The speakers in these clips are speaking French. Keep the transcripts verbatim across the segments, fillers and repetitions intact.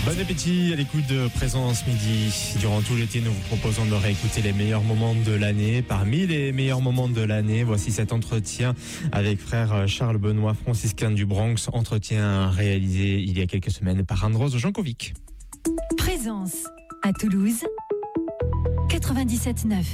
Bon appétit à l'écoute de Présence Midi. Durant tout l'été, nous vous proposons de réécouter les meilleurs moments de l'année. Parmi les meilleurs moments de l'année, voici cet entretien avec frère Charles Benoît, franciscain du Bronx. Entretien réalisé il y a quelques semaines par Anne-Rose Jankovic. Présence à Toulouse, quatre-vingt-dix-sept neuf.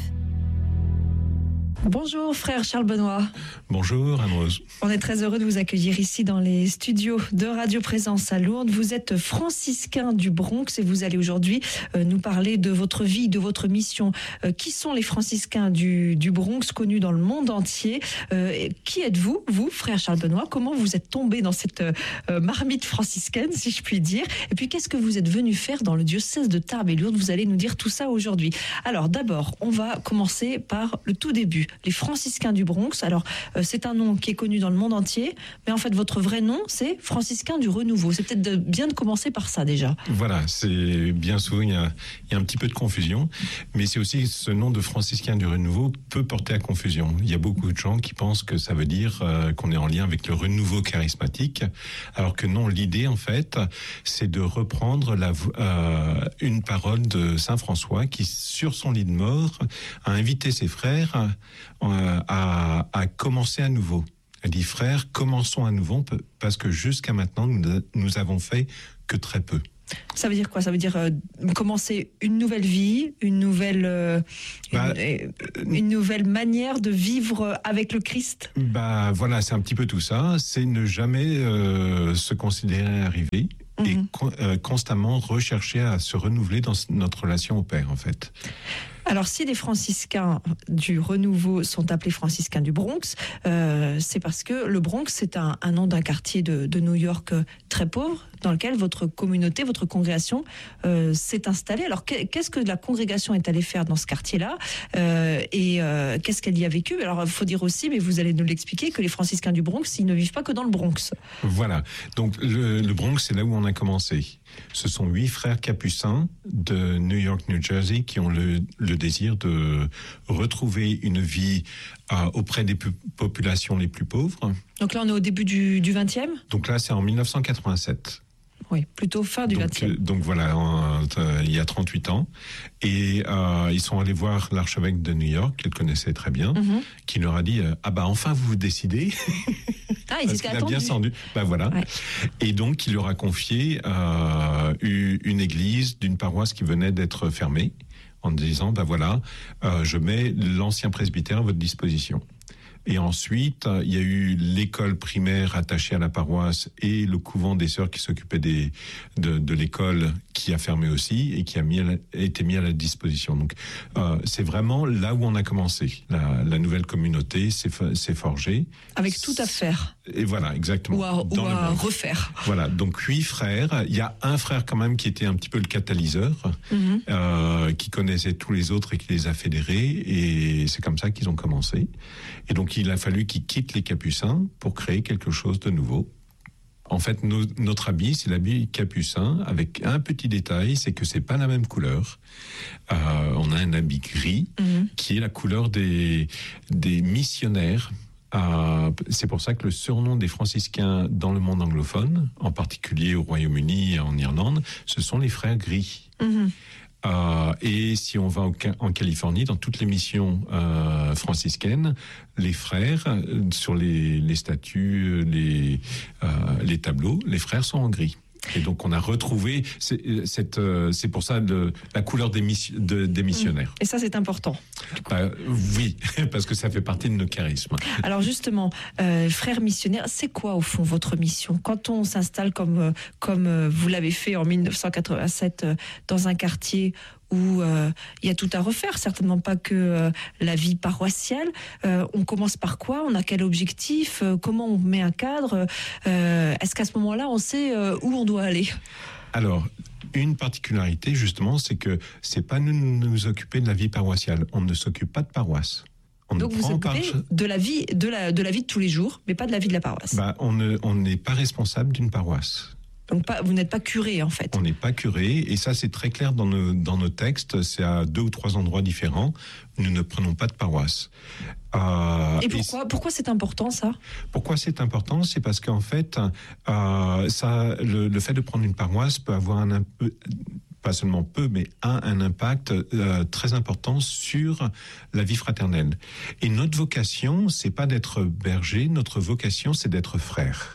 Bonjour frère Charles Benoît. Bonjour Anne-Rose. On est très heureux de vous accueillir ici dans les studios de Radio Présence à Lourdes. Vous êtes franciscain du Bronx et vous allez aujourd'hui euh, nous parler de votre vie, de votre mission. Euh, qui sont les franciscains du, du Bronx connus dans le monde entier? euh, Qui êtes-vous, vous, frère Charles Benoît? Comment vous êtes tombé dans cette euh, marmite franciscaine, si je puis dire? Et puis qu'est-ce que vous êtes venu faire dans le diocèse de Tarbes et Lourdes? Vous allez nous dire tout ça aujourd'hui. Alors d'abord, on va commencer par le tout début. Les franciscains du Bronx. Alors, euh, c'est un nom qui est connu dans le monde entier, mais en fait, votre vrai nom, c'est franciscain du Renouveau. C'est peut-être de, bien de commencer par ça, déjà. Voilà, c'est bien souvent, il y a, il y a un petit peu de confusion, mais c'est aussi ce nom de franciscain du Renouveau peut porter à confusion. Il y a beaucoup de gens qui pensent que ça veut dire euh, qu'on est en lien avec le renouveau charismatique, alors que non, l'idée, en fait, c'est de reprendre la, euh, une parole de Saint François qui, sur son lit de mort, a invité ses frères euh, à, à commencer à nouveau. Elle dit, frères, commençons à nouveau, parce que jusqu'à maintenant, nous, nous avons fait que très peu. Ça veut dire quoi? Ça veut dire euh, commencer une nouvelle vie, une nouvelle, euh, bah, une, une nouvelle manière de vivre avec le Christ. Bah voilà, c'est un petit peu tout ça. C'est ne jamais euh, se considérer arrivé mmh. et con, euh, constamment rechercher à se renouveler dans notre relation au Père, en fait. Alors, si les franciscains du Renouveau sont appelés franciscains du Bronx, euh, c'est parce que le Bronx, c'est un, un nom d'un quartier de, de New York très pauvre, dans lequel votre communauté, votre congrégation euh, s'est installée. Alors, qu'est-ce que la congrégation est allée faire dans ce quartier-là euh, et euh, qu'est-ce qu'elle y a vécu? Alors, il faut dire aussi, mais vous allez nous l'expliquer, que les franciscains du Bronx, ils ne vivent pas que dans le Bronx. Voilà. Donc, le, le Bronx, c'est là où on a commencé. Ce sont huit frères capucins de New York, New Jersey, qui ont le, le désir de retrouver une vie euh, auprès des pu- populations les plus pauvres. Donc là, on est au début du, du vingtième? Donc là, c'est en dix-neuf cent quatre-vingt-sept. Oui, plutôt fin du donc, vingtième. Donc voilà, en, euh, il y a trente-huit ans. Et euh, ils sont allés voir l'archevêque de New York, qu'ils connaissaient très bien, mm-hmm. qui leur a dit euh, « Ah bah enfin vous vous décidez !» Ah, ils étaient attendus. Bien sendu. Ben voilà. Ouais. Et donc, il leur a confié euh, une église d'une paroisse qui venait d'être fermée, en disant, ben voilà, euh, je mets l'ancien presbytère à votre disposition. Et ensuite, il y a eu l'école primaire attachée à la paroisse et le couvent des sœurs qui s'occupait des, de, de l'école qui a fermé aussi et qui a mis à la, été mis à la disposition. Donc, euh, c'est vraiment là où on a commencé. La, la nouvelle communauté s'est, s'est forgée. Avec tout à faire. Et voilà, exactement. Ou à, ou à refaire. Voilà, donc huit frères. Il y a un frère quand même qui était un petit peu le catalyseur, mm-hmm. euh, qui connaissait tous les autres et qui les a fédérés. Et c'est comme ça qu'ils ont commencé. Et donc, il a fallu qu'ils quittent les capucins pour créer quelque chose de nouveau. En fait, nos, notre habit, c'est l'habit capucin, avec un petit détail, c'est que c'est pas la même couleur. Euh, on a un habit gris, mmh. qui est la couleur des, des missionnaires. Euh, c'est pour ça que le surnom des franciscains dans le monde anglophone, en particulier au Royaume-Uni et en Irlande, ce sont les frères gris. Mmh. Euh, et si on va au, en Californie, dans toutes les missions euh, franciscaines, les frères, sur les, les statues, les, euh, les tableaux, les frères sont en gris. Et donc on a retrouvé c'est, cette, c'est pour ça le, la couleur des, mission, de, des missionnaires. Et ça c'est important. Bah, oui, parce que ça fait partie de nos charismes. Alors justement, euh, frères missionnaires, c'est quoi au fond votre mission? Quand on s'installe comme, comme vous l'avez fait en dix-neuf cent quatre-vingt-sept dans un quartier où euh, il y a tout à refaire, certainement pas que euh, la vie paroissiale. Euh, on commence par quoi? On a quel objectif? euh, Comment on met un cadre? euh, Est-ce qu'à ce moment-là, on sait euh, où on doit aller? Alors, une particularité, justement, c'est que c'est pas nous nous occuper de la vie paroissiale. On ne s'occupe pas de paroisse. On Donc vous occupez par... de la vie, de la de la vie de tous les jours, mais pas de la vie de la paroisse. Bah, on ne on n'est pas responsable d'une paroisse. Donc pas, vous n'êtes pas curé en fait. On n'est pas curé, et ça c'est très clair dans nos, dans nos textes, c'est à deux ou trois endroits différents, nous ne prenons pas de paroisse. Euh, et pourquoi, et pourquoi c'est important ça ? Pourquoi c'est important ? C'est parce qu'en fait, euh, ça, le, le fait de prendre une paroisse peut avoir un, un peu... pas seulement peu, mais a un impact euh, très important sur la vie fraternelle. Et notre vocation, c'est pas d'être berger, notre vocation, c'est d'être frère.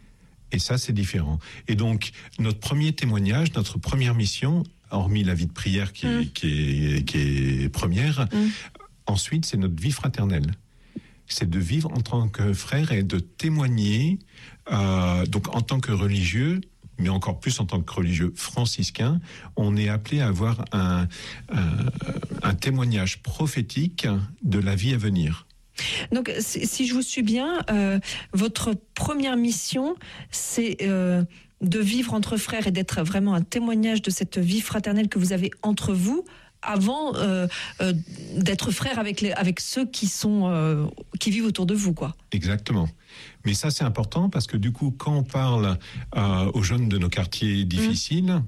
Et ça, c'est différent. Et donc, notre premier témoignage, notre première mission, hormis la vie de prière qui, mmh. est, qui, est, qui est première, mmh. ensuite, c'est notre vie fraternelle. C'est de vivre en tant que frère et de témoigner, euh, donc en tant que religieux, mais encore plus en tant que religieux franciscain, on est appelé à avoir un, un, un témoignage prophétique de la vie à venir. Donc, si je vous suis bien, euh, votre première mission, c'est euh, de vivre entre frères et d'être vraiment un témoignage de cette vie fraternelle que vous avez entre vous, avant euh, euh, d'être frère avec, les, avec ceux qui, sont, euh, qui vivent autour de vous, quoi. Exactement. Mais ça, c'est important parce que du coup, quand on parle euh, aux jeunes de nos quartiers difficiles, mmh.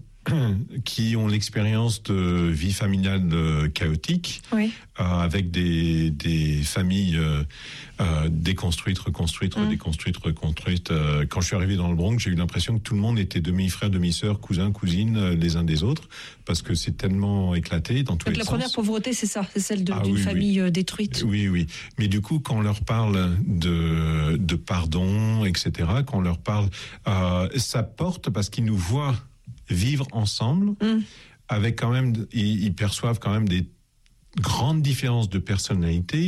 qui ont l'expérience de vie familiale euh, chaotique, oui. euh, avec des, des familles euh, euh, déconstruites, reconstruites, mmh. déconstruites, reconstruites. Euh, quand je suis arrivé dans le Bronx, j'ai eu l'impression que tout le monde était demi-frère, demi-sœur, cousin, cousine, euh, les uns des autres, parce que c'est tellement éclaté dans tous Donc les la sens. La première pauvreté, c'est ça, c'est celle de, ah, d'une oui, famille oui. détruite. Oui, oui. Mais du coup, quand on leur parle de, de pardon, et cetera, quand on leur parle, euh, ça porte parce qu'ils nous voient vivre ensemble, mmh. avec quand même, ils, ils perçoivent quand même des grandes différences de personnalité,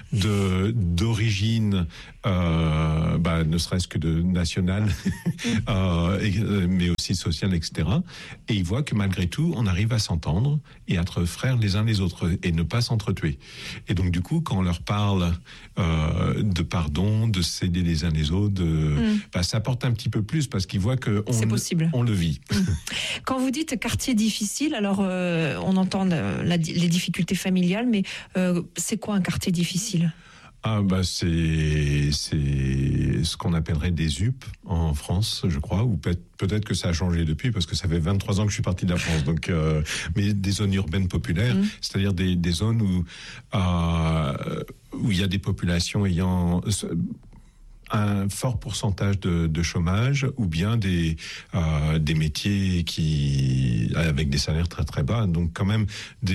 de d'origine, euh, bah, ne serait-ce que de nationale, euh, et, mais aussi sociale, et cetera. Et ils voient que malgré tout, on arrive à s'entendre et être frères les uns les autres et ne pas s'entretuer. Et donc du coup, quand on leur parle euh, de pardon, de s'aider les uns les autres, de, mmh. bah, ça apporte un petit peu plus parce qu'ils voient que on, on le vit. Mmh. Quand vous dites quartier difficile, alors euh, on entend la, la, les difficultés familiales, mais euh, c'est quoi un quartier difficile ? Ah bah c'est c'est ce qu'on appellerait des U P en France, je crois, ou peut-être peut-être que ça a changé depuis parce que ça fait vingt-trois ans que je suis parti de la France. Donc, euh, mais des zones urbaines populaires, mmh. c'est-à-dire des, des zones où euh, où il y a des populations ayant un fort pourcentage de, de chômage ou bien des euh, des métiers qui avec des salaires très très bas, donc quand même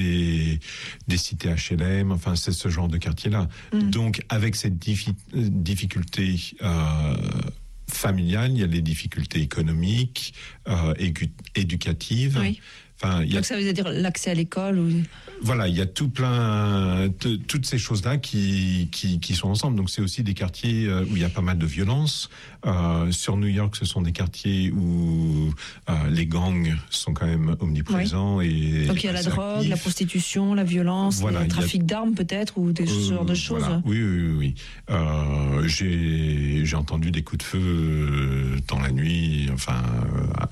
des des cités H L M, enfin c'est ce genre de quartier là. Mmh. Donc avec cette diffi- difficulté euh, familiale, il y a les difficultés économiques, euh, égu- éducatives. Oui. Enfin, il y a... Donc ça veut dire l'accès à l'école ou... Voilà, il y a tout plein, t- toutes ces choses-là qui, qui, qui sont ensemble. Donc c'est aussi des quartiers où il y a pas mal de violence. Euh, sur New York, ce sont des quartiers où euh, les gangs sont quand même omniprésents. Oui. Et donc il y a la drogue, actifs. La prostitution, la violence, voilà, le trafic a... d'armes peut-être, ou des euh, genres de choses. Voilà. Oui, oui, oui. oui. Euh, j'ai, j'ai entendu des coups de feu dans la nuit, enfin... Euh,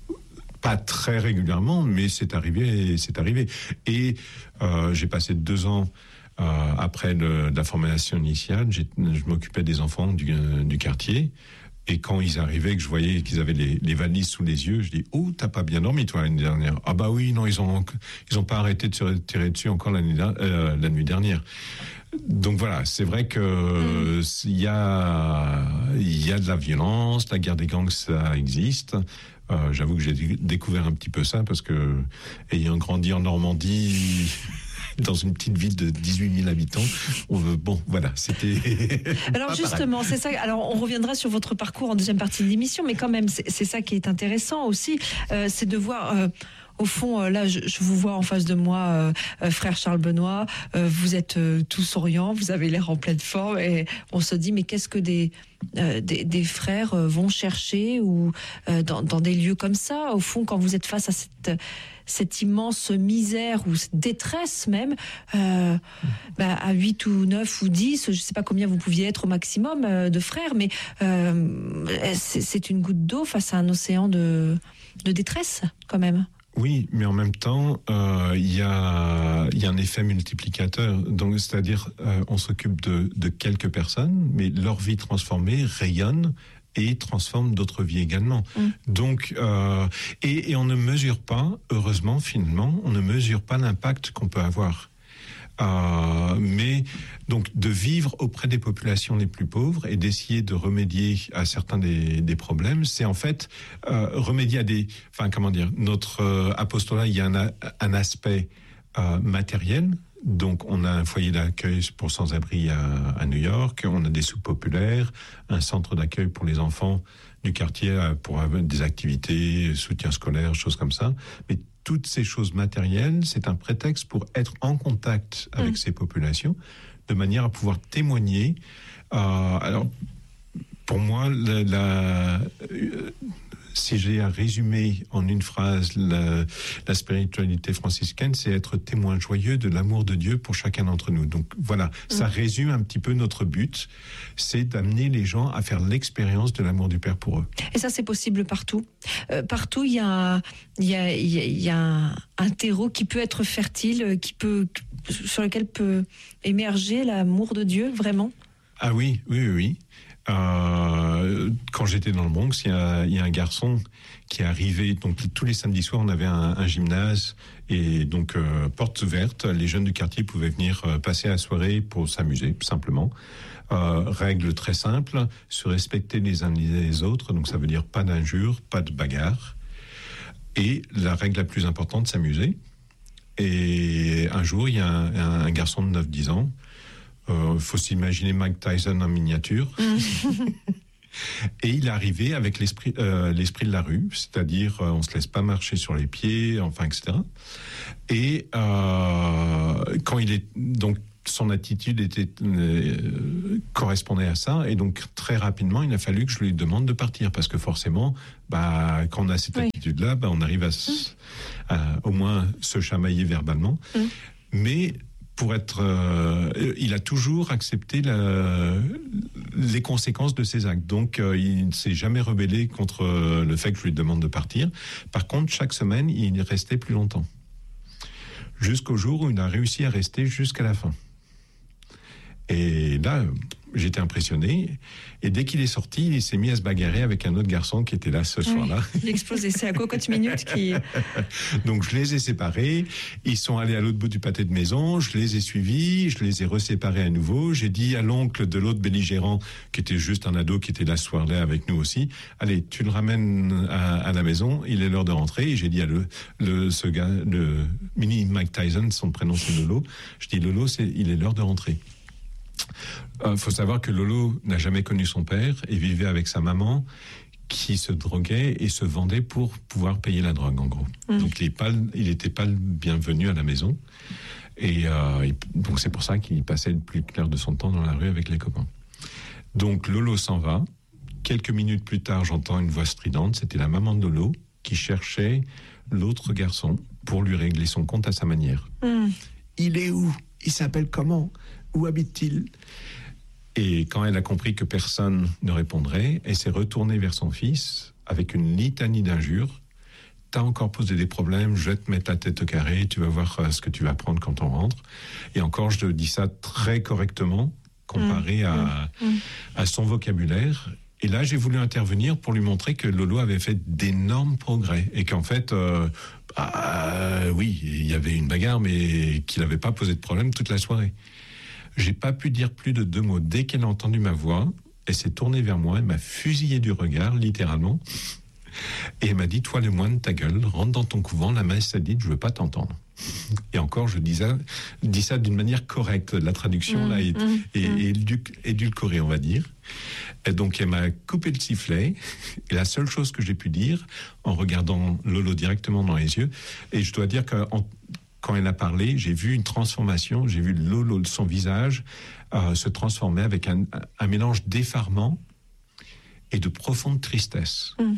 pas très régulièrement, mais c'est arrivé, c'est arrivé. Et euh, j'ai passé deux ans euh, après le, la formation initiale. J'ai, je m'occupais des enfants du, du quartier. Et quand ils arrivaient, que je voyais qu'ils avaient les, les valises sous les yeux, je dis « Oh, t'as pas bien dormi, toi, l'année dernière ?»« Ah bah oui, non, ils ont, ils ont pas arrêté de se tirer dessus encore l'année, euh, la nuit dernière. » Donc voilà, c'est vrai que mmh. il y a, il y a de la violence, la guerre des gangs, ça existe. Euh, j'avoue que j'ai découvert un petit peu ça parce que, ayant grandi en Normandie, dans une petite ville de dix-huit mille habitants, on veut, bon, voilà, c'était. Alors justement, c'est ça. Alors on reviendra sur votre parcours en deuxième partie de l'émission, mais quand même, c'est, c'est ça qui est intéressant aussi, euh, c'est de voir. Euh, Au fond, là, je, je vous vois en face de moi, euh, euh, frère Charles Benoît, euh, vous êtes euh, tout souriant, vous avez l'air en pleine forme, et on se dit, mais qu'est-ce que des, euh, des, des frères euh, vont chercher ou euh, dans, dans des lieux comme ça, au fond, quand vous êtes face à cette, cette immense misère ou cette détresse même, euh, bah, à huit ou neuf ou dix, je ne sais pas combien vous pouviez être au maximum euh, de frères, mais euh, c'est, c'est une goutte d'eau face à un océan de, de détresse, quand même. Oui, mais en même temps, euh, il y a, y a un effet multiplicateur. Donc, c'est-à-dire, euh, on s'occupe de, de quelques personnes, mais leur vie transformée rayonne et transforme d'autres vies également. Mmh. Donc, euh, et, et on ne mesure pas, heureusement, finalement, on ne mesure pas l'impact qu'on peut avoir. Euh, mais donc de vivre auprès des populations les plus pauvres et d'essayer de remédier à certains des, des problèmes, c'est en fait euh, remédier à des, enfin comment dire, notre euh, apostolat, il y a un, un aspect euh, matériel. Donc, on a un foyer d'accueil pour sans-abri à, à New York, on a des soupes populaires, un centre d'accueil pour les enfants du quartier pour avoir des activités, soutien scolaire, choses comme ça. Mais toutes ces choses matérielles, c'est un prétexte pour être en contact avec mmh. ces populations, de manière à pouvoir témoigner. Euh, alors, pour moi, la... la euh, si j'ai à résumer en une phrase la, la spiritualité franciscaine, c'est être témoin joyeux de l'amour de Dieu pour chacun d'entre nous. Donc voilà, mmh. ça résume un petit peu notre but, c'est d'amener les gens à faire l'expérience de l'amour du Père pour eux. Et ça, c'est possible partout. Euh, partout, il y a, il y a, il y a, il y a un, un terreau qui peut être fertile, qui peut, sur lequel peut émerger l'amour de Dieu, vraiment. Ah oui, oui, oui, oui. Euh, quand j'étais dans le Bronx, il y a, il y a un garçon qui est arrivé. Donc tous les samedis soirs, on avait un, un gymnase et donc euh, portes ouvertes. Les jeunes du quartier pouvaient venir euh, passer la soirée pour s'amuser, simplement. Euh, règle très simple, se respecter les uns les autres. Donc ça veut dire pas d'injures, pas de bagarres. Et la règle la plus importante, s'amuser. Et un jour, il y a un, un garçon de neuf dix ans. Il euh, faut s'imaginer Mike Tyson en miniature. Et il est arrivé avec l'esprit, euh, l'esprit de la rue, c'est-à-dire euh, on ne se laisse pas marcher sur les pieds, enfin, et cetera. Et euh, quand il est... Donc, son attitude était, euh, correspondait à ça. Et donc, très rapidement, il a fallu que je lui demande de partir. Parce que forcément, bah, quand on a cette oui. attitude-là, bah, on arrive à, s- mmh. à au moins se chamailler verbalement. Mmh. Mais... Pour être, euh, il a toujours accepté la, les conséquences de ses actes. Donc, euh, il ne s'est jamais rebellé contre euh, le fait que je lui demande de partir. Par contre, chaque semaine, il restait plus longtemps. Jusqu'au jour où il a réussi à rester jusqu'à la fin. Et là, j'étais impressionné. Et dès qu'il est sorti, il s'est mis à se bagarrer avec un autre garçon qui était là ce soir-là. Oui, il explosait. C'est à Cocotte Minute qui... Donc, je les ai séparés. Ils sont allés à l'autre bout du pâté de maison. Je les ai suivis. Je les ai reséparés à nouveau. J'ai dit à l'oncle de l'autre belligérant, qui était juste un ado, qui était là ce soir-là avec nous aussi, allez, tu le ramènes à, à la maison. Il est l'heure de rentrer. Et j'ai dit à le, le, ce gars, le mini Mike Tyson, son prénom c'est Lolo. Je dis, Lolo, c'est, il est l'heure de rentrer. Il euh, faut savoir que Lolo n'a jamais connu son père et vivait avec sa maman qui se droguait et se vendait pour pouvoir payer la drogue, en gros. Mmh. Donc il n'était pas, pas le bienvenu à la maison. Et, euh, et donc c'est pour ça qu'il passait le plus clair de son temps dans la rue avec les copains. Donc Lolo s'en va. Quelques minutes plus tard, j'entends une voix stridente. C'était la maman de Lolo qui cherchait l'autre garçon pour lui régler son compte à sa manière. Mmh. Il est où ? Il s'appelle comment ? Où habite-t-il ? Et quand elle a compris que personne ne répondrait, elle s'est retournée vers son fils avec une litanie d'injures. T'as encore posé des problèmes, je vais te mettre la tête au carré, tu vas voir ce que tu vas prendre quand on rentre. Et encore, je dis ça très correctement, comparé mmh, à, mmh. à son vocabulaire. Et là, j'ai voulu intervenir pour lui montrer que Lolo avait fait d'énormes progrès. Et qu'en fait, euh, bah, oui, il y avait une bagarre, mais qu'il n'avait pas posé de problème toute la soirée. J'ai pas pu dire plus de deux mots. Dès qu'elle a entendu ma voix, elle s'est tournée vers moi, elle m'a fusillé du regard, littéralement. Et elle m'a dit, toi le moine, ta gueule, rentre dans ton couvent, la messe a dit, je veux pas t'entendre. Et encore, je dis ça, je dis ça d'une manière correcte. La traduction, mmh, là, est, mmh, est, mmh. est édulcorée, on va dire. Et donc, elle m'a coupé le sifflet. Et la seule chose que j'ai pu dire, en regardant Lolo directement dans les yeux, et je dois dire que en, quand elle a parlé, j'ai vu une transformation, j'ai vu Lolo, son visage, euh, se transformer avec un, un mélange d'effarement et de profonde tristesse. Mmh.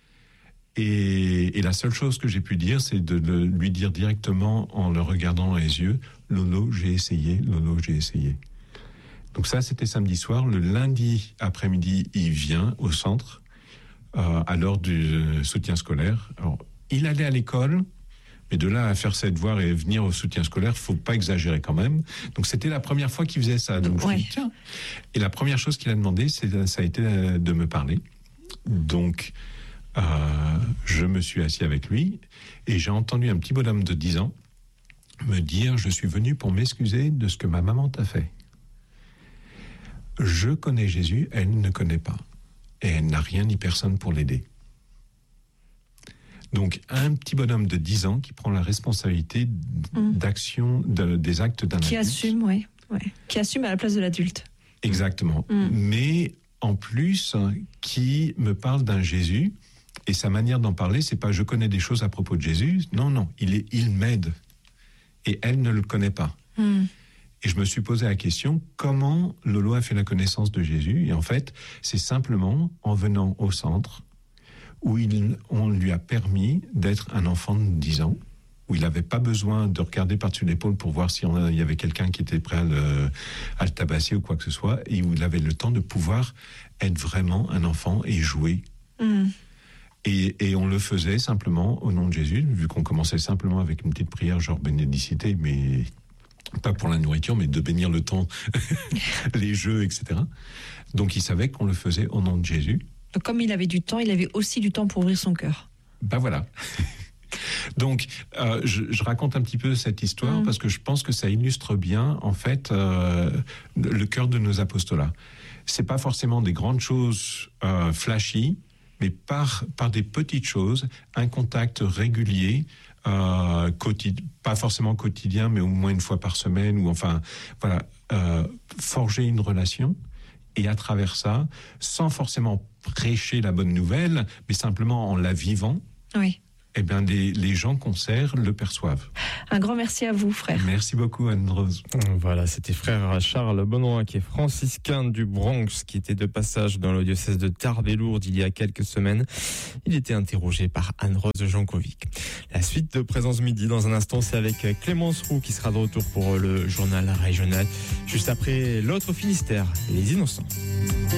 Et, et la seule chose que j'ai pu dire, c'est de le, lui dire directement en le regardant dans les yeux, Lolo, j'ai essayé, Lolo, j'ai essayé. Donc ça, c'était samedi soir. Le lundi après-midi, il vient au centre euh, à l'heure du soutien scolaire. Alors, il allait à l'école, mais de là à faire ses devoirs et venir au soutien scolaire, faut pas exagérer quand même. Donc c'était la première fois qu'il faisait ça. Donc je ouais. dis, tiens. Et la première chose qu'il a demandé, c'est, ça a été de me parler. Donc, euh, je me suis assis avec lui et j'ai entendu un petit bonhomme de dix ans me dire « Je suis venu pour m'excuser de ce que ma maman t'a fait. Je connais Jésus, elle ne connaît pas. Et elle n'a rien ni personne pour l'aider. » Donc, un petit bonhomme de dix ans qui prend la responsabilité mmh. d'action, de, des actes d'un adulte. Qui assume, oui. Ouais. Qui assume à la place de l'adulte. Exactement. Mmh. Mais en plus, qui me parle d'un Jésus, et sa manière d'en parler, c'est pas « je connais des choses à propos de Jésus ». Non, non, il, est, il m'aide. Et elle ne le connaît pas. Mmh. Et je me suis posé la question, comment Lolo a fait la connaissance de Jésus ? Et en fait, c'est simplement en venant au centre, où il, on lui a permis d'être un enfant de dix ans, où il n'avait pas besoin de regarder par-dessus l'épaule pour voir s'il y avait quelqu'un qui était prêt à le, à le tabasser ou quoi que ce soit, et où il avait le temps de pouvoir être vraiment un enfant et jouer. Mmh. Et, et on le faisait simplement au nom de Jésus, vu qu'on commençait simplement avec une petite prière genre bénédicité, mais pas pour la nourriture, mais de bénir le temps, les jeux, et cetera. Donc il savait qu'on le faisait au nom de Jésus. Donc, comme il avait du temps, il avait aussi du temps pour ouvrir son cœur. Ben voilà. Donc, euh, je, je raconte un petit peu cette histoire mmh. parce que je pense que ça illustre bien, en fait, euh, le cœur de nos apostolats. C'est pas forcément des grandes choses euh, flashy, mais par, par des petites choses, un contact régulier, euh, quotidien, pas forcément quotidien, mais au moins une fois par semaine, ou enfin, voilà, euh, forger une relation. Et à travers ça, sans forcément prêcher la bonne nouvelle, mais simplement en la vivant, oui. eh bien, les, les gens qu'on sert le perçoivent. Un grand merci à vous, frère. Merci beaucoup, Anne-Rose. Voilà, c'était frère Charles Benoît, qui est franciscain du Bronx, qui était de passage dans le diocèse de Tarbes et Lourdes il y a quelques semaines. Il était interrogé par Anne-Rose Jankovic. La suite de Présence Midi, dans un instant, c'est avec Clémence Roux, qui sera de retour pour le journal régional, juste après l'autre Finistère, les Innocents.